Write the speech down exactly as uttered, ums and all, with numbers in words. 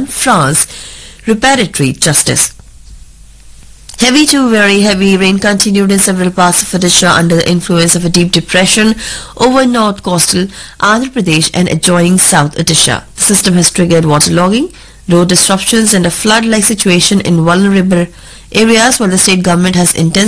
France reparatory justice. Heavy to very heavy rain continued in several parts of Odisha under the influence of a deep depression over north coastal Andhra Pradesh and adjoining South Odisha. The system has triggered waterlogging, road disruptions and a flood-like situation in vulnerable areas, while the state government has intensified